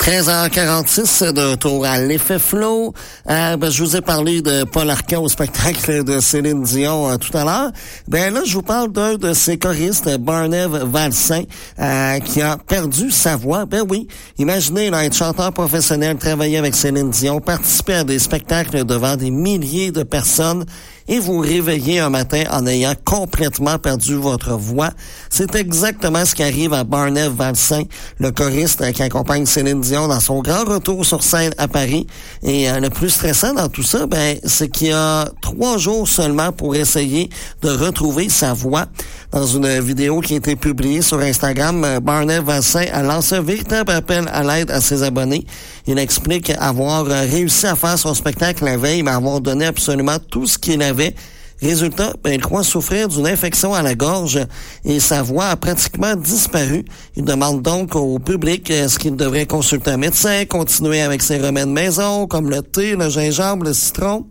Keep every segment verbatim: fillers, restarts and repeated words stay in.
treize heures quarante-six, de retour à l'effet flow. Euh, ben, je vous ai parlé de Paul Arcand au spectacle de Céline Dion euh, tout à l'heure. Ben là, je vous parle d'un de ses choristes, Barnève Valsin, euh, qui a perdu sa voix. Ben oui, imaginez là, être chanteur professionnel, travailler avec Céline Dion, participer à des spectacles devant des milliers de personnes et vous réveiller un matin en ayant complètement perdu votre voix. C'est exactement ce qui arrive à Barnève Valsin, le choriste euh, qui accompagne Céline Dion dans son grand retour sur scène à Paris. Et euh, le plus stressant dans tout ça, ben, c'est qu'il y a trois jours seulement pour essayer de retrouver sa voix. Dans une vidéo qui a été publiée sur Instagram, Barnève Valsin a lancé un véritable appel à l'aide à ses abonnés. Il explique avoir réussi à faire son spectacle la veille, mais avoir donné absolument tout ce qu'il avait. Résultat, ben, il croit souffrir d'une infection à la gorge et sa voix a pratiquement disparu. Il demande donc au public est-ce qu'il devrait consulter un médecin, continuer avec ses remèdes maison, comme le thé, le gingembre, le citron.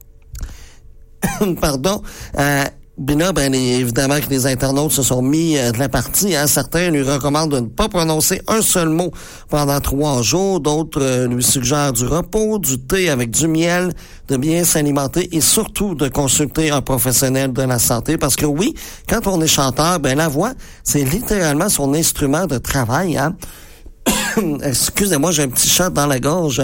Pardon. Euh, Ben là, ben, évidemment que les internautes se sont mis euh, de la partie. Hein. Certains lui recommandent de ne pas prononcer un seul mot pendant trois jours. D'autres euh, lui suggèrent du repos, du thé avec du miel, de bien s'alimenter et surtout de consulter un professionnel de la santé. Parce que oui, quand on est chanteur, ben la voix, c'est littéralement son instrument de travail. Hein. Excusez-moi, j'ai un petit chat dans la gorge.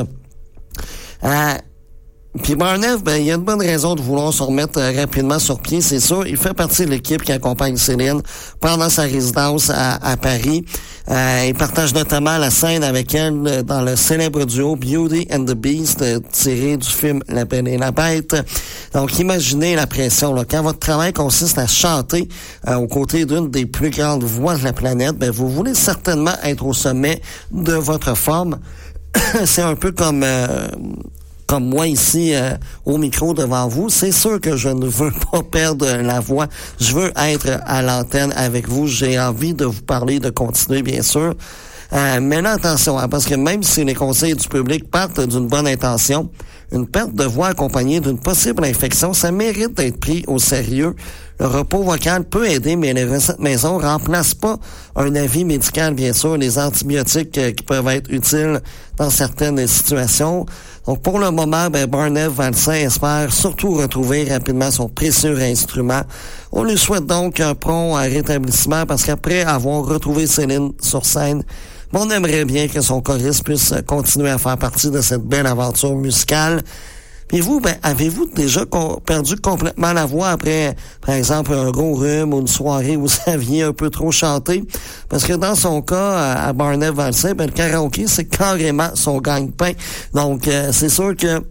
Euh, Puis Barnève, ben, il y a une bonne raison de vouloir se remettre euh, rapidement sur pied, c'est sûr. Il fait partie de l'équipe qui accompagne Céline pendant sa résidence à, à Paris. Euh, il partage notamment la scène avec elle euh, dans le célèbre duo Beauty and the Beast, euh, tiré du film La Belle et la Bête. Donc, imaginez la pression, là. Quand votre travail consiste à chanter euh, aux côtés d'une des plus grandes voix de la planète, ben, vous voulez certainement être au sommet de votre forme. C'est un peu comme... Euh, comme moi ici euh, au micro devant vous, c'est sûr que je ne veux pas perdre la voix. Je veux être à l'antenne avec vous. J'ai envie de vous parler, de continuer, bien sûr. Euh, mais là, attention, hein, parce que même si les conseils du public partent d'une bonne intention, une perte de voix accompagnée d'une possible infection, ça mérite d'être pris au sérieux. Le repos vocal peut aider, mais les recettes maison ne remplacent pas un avis médical, bien sûr, les antibiotiques euh, qui peuvent être utiles dans certaines situations. Donc, pour le moment, ben, Barnève Valsin espère surtout retrouver rapidement son précieux instrument. On lui souhaite donc un prompt rétablissement parce qu'après avoir retrouvé Céline sur scène, on aimerait bien que son choriste puisse continuer à faire partie de cette belle aventure musicale. Puis vous, ben, avez-vous déjà co- perdu complètement la voix après, par exemple, un gros rhume ou une soirée où vous aviez un peu trop chanté? Parce que dans son cas, à Barnève Valsin, ben, le karaoké, c'est carrément son gagne-pain. Donc, euh, c'est sûr que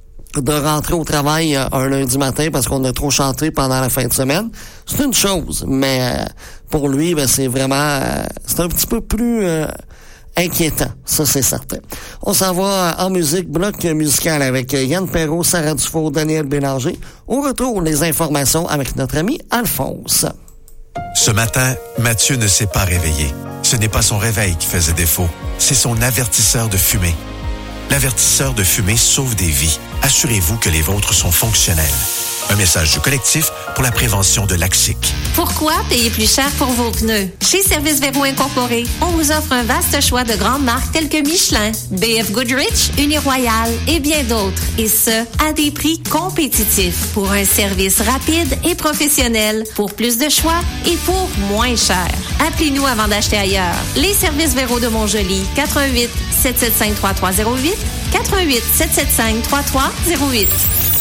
de rentrer au travail euh, un lundi matin parce qu'on a trop chanté pendant la fin de semaine, c'est une chose. Mais euh, pour lui, ben, c'est vraiment... Euh, c'est un petit peu plus... Euh, inquiétant, ça c'est certain. On s'en va en musique, bloc musical avec Yann Perrault, Sarah Dufault, Daniel Bélanger. Au retour, les informations avec notre ami Alphonse. Ce matin, Mathieu ne s'est pas réveillé. Ce n'est pas son réveil qui faisait défaut, c'est son avertisseur de fumée. L'avertisseur de fumée sauve des vies. Assurez-vous que les vôtres sont fonctionnels. Un message du collectif pour la prévention de l'A C I C. Pourquoi payer plus cher pour vos pneus? Chez Service Véro Incorporé, on vous offre un vaste choix de grandes marques telles que Michelin, B F Goodrich, Uniroyal et bien d'autres. Et ce, à des prix compétitifs pour un service rapide et professionnel, pour plus de choix et pour moins cher. Appelez-nous avant d'acheter ailleurs. Les Services Véro de Montjoly, quatre un huit, sept sept cinq, trois trois zéro huit, quatre un huit, sept sept cinq, trois trois zéro huit.